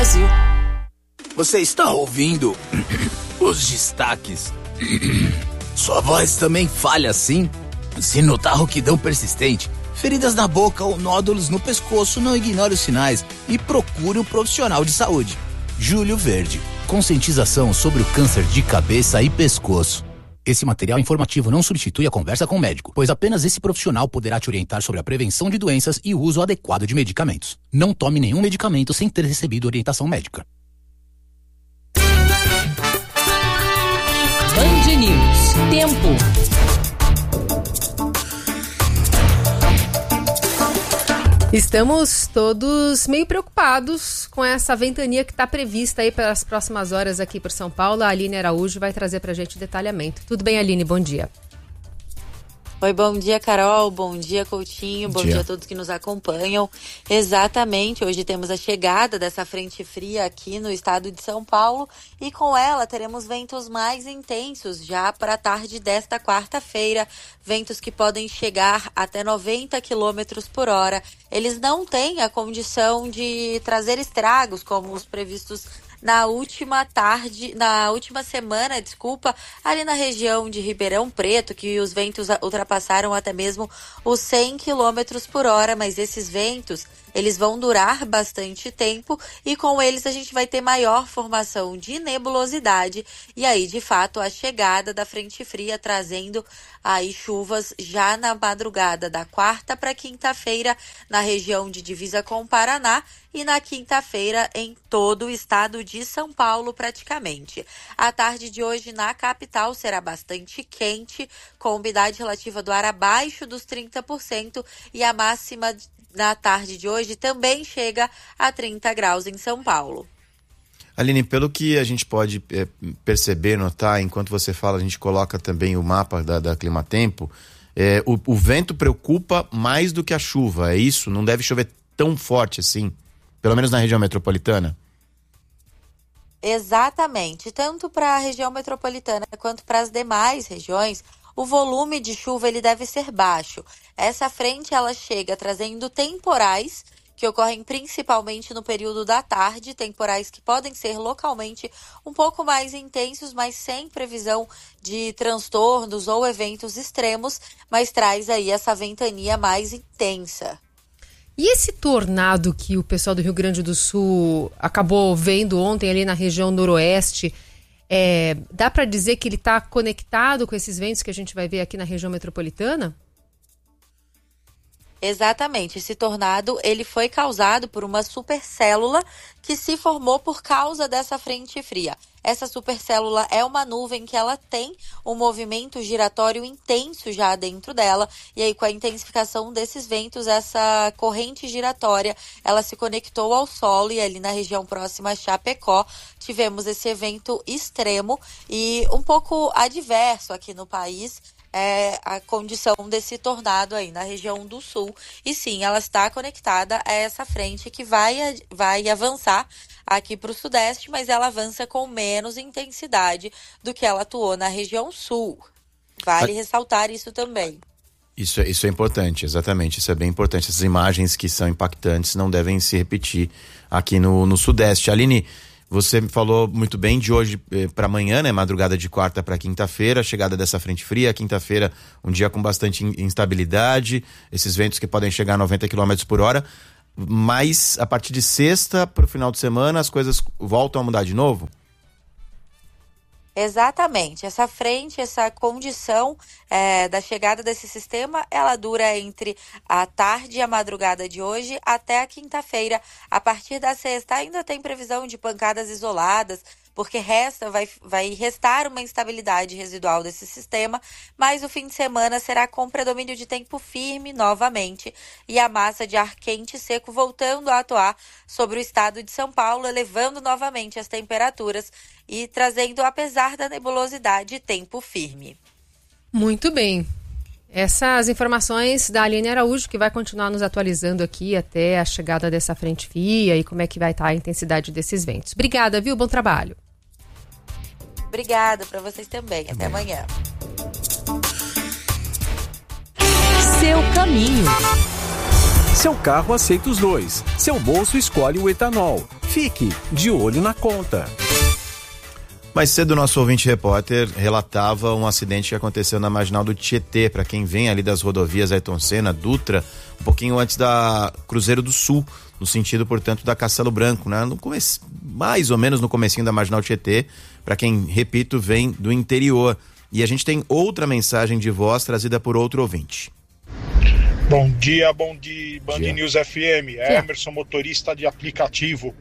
Brasil. Você está ouvindo os destaques? Sua voz também falha assim? Se notar rouquidão persistente, feridas na boca ou nódulos no pescoço, não ignore os sinais e procure um profissional de saúde. Júlio Verde, conscientização sobre o câncer de cabeça e pescoço. Esse material informativo não substitui a conversa com o médico, pois apenas esse profissional poderá te orientar sobre a prevenção de doenças e o uso adequado de medicamentos. Não tome nenhum medicamento sem ter recebido orientação médica. Band News. Tempo. Estamos todos meio preocupados com essa ventania que está prevista aí para as próximas horas aqui por São Paulo. A Aline Araújo vai trazer para a gente o detalhamento. Tudo bem, Aline? Bom dia. Oi, bom dia, Carol, bom dia, Coutinho, bom dia a todos que nos acompanham. Exatamente, hoje temos a chegada dessa frente fria aqui no estado de São Paulo e com ela teremos ventos mais intensos já para a tarde desta quarta-feira, ventos que podem chegar até 90 km por hora. Eles não têm a condição de trazer estragos como os previstos na última semana, ali na região de Ribeirão Preto, que os ventos ultrapassaram até mesmo os 100 km por hora, mas esses ventos, eles vão durar bastante tempo e com eles a gente vai ter maior formação de nebulosidade e aí, de fato, a chegada da frente fria trazendo aí chuvas já na madrugada da quarta para quinta-feira na região de divisa com o Paraná e na quinta-feira em todo o estado de São Paulo praticamente. A tarde de hoje na capital será bastante quente, com umidade relativa do ar abaixo dos 30% e a máxima na tarde de hoje também chega a 30 graus em São Paulo. Aline, pelo que a gente pode perceber, notar, enquanto você fala, a gente coloca também o mapa da Climatempo, o vento preocupa mais do que a chuva, é isso? Não deve chover tão forte assim, pelo menos na região metropolitana? Exatamente, tanto para a região metropolitana quanto para as demais regiões, o volume de chuva ele deve ser baixo. Essa frente ela chega trazendo temporais que ocorrem principalmente no período da tarde, temporais que podem ser localmente um pouco mais intensos, mas sem previsão de transtornos ou eventos extremos, mas traz aí essa ventania mais intensa. E esse tornado que o pessoal do Rio Grande do Sul acabou vendo ontem ali na região noroeste, dá para dizer que ele está conectado com esses ventos que a gente vai ver aqui na região metropolitana? Exatamente, esse tornado ele foi causado por uma supercélula que se formou por causa dessa frente fria. Essa supercélula é uma nuvem que ela tem um movimento giratório intenso já dentro dela, e aí com a intensificação desses ventos, essa corrente giratória, ela se conectou ao solo e ali na região próxima a Chapecó, tivemos esse evento extremo e um pouco adverso aqui no país, a condição desse tornado aí na região do sul. E sim, ela está conectada a essa frente que vai avançar aqui para o sudeste, mas ela avança com menos intensidade do que ela atuou na região sul. Vale ressaltar isso também. Isso é importante, exatamente, isso é bem importante. Essas imagens que são impactantes não devem se repetir aqui no sudeste. Aline, você falou muito bem de hoje para amanhã, né? Madrugada de quarta para quinta-feira, chegada dessa frente fria. Quinta-feira, um dia com bastante instabilidade, esses ventos que podem chegar a 90 km por hora. Mas a partir de sexta para o final de semana, as coisas voltam a mudar de novo? Exatamente, essa frente, essa condição da chegada desse sistema, ela dura entre a tarde e a madrugada de hoje até a quinta-feira. A partir da sexta ainda tem previsão de pancadas isoladas, porque vai restar uma instabilidade residual desse sistema, mas o fim de semana será com predomínio de tempo firme novamente e a massa de ar quente e seco voltando a atuar sobre o estado de São Paulo, elevando novamente as temperaturas e trazendo, apesar da nebulosidade, tempo firme. Muito bem. Essas informações da Aline Araújo, que vai continuar nos atualizando aqui até a chegada dessa frente fria e como é que vai estar a intensidade desses ventos. Obrigada, viu? Bom trabalho. Obrigada para vocês também. Até amanhã. Seu caminho. Seu carro aceita os dois. Seu bolso escolhe o etanol. Fique de olho na conta. Mais cedo, o nosso ouvinte repórter relatava um acidente que aconteceu na Marginal do Tietê, para quem vem ali das rodovias Ayrton Senna, Dutra, um pouquinho antes da Cruzeiro do Sul, no sentido, portanto, da Castelo Branco, né? Mais ou menos no comecinho da Marginal Tietê, para quem, repito, vem do interior. E a gente tem outra mensagem de voz trazida por outro ouvinte. Bom dia, Band News FM, Emerson, motorista de aplicativo.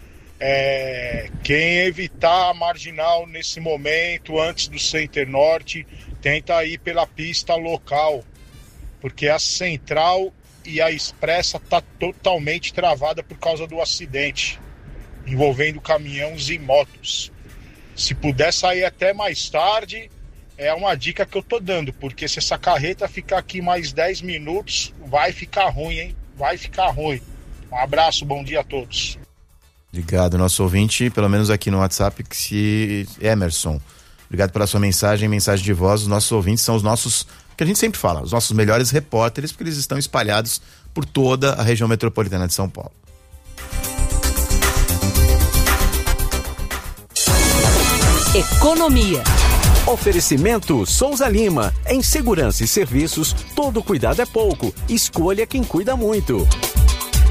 Quem evitar a Marginal nesse momento, antes do Center Norte, tenta ir pela pista local, porque a Central e a Expressa tá totalmente travada por causa do acidente, envolvendo caminhões e motos. Se puder sair até mais tarde, é uma dica que eu tô dando, porque se essa carreta ficar aqui mais 10 minutos, vai ficar ruim, hein? Vai ficar ruim. Um abraço, bom dia a todos. Obrigado, nosso ouvinte, pelo menos aqui no WhatsApp, Emerson. Obrigado pela sua mensagem de voz. Os nossos ouvintes são os nossos, que a gente sempre fala, os nossos melhores repórteres, porque eles estão espalhados por toda a região metropolitana de São Paulo. Economia. Oferecimento Souza Lima. Em segurança e serviços, todo cuidado é pouco. Escolha quem cuida muito.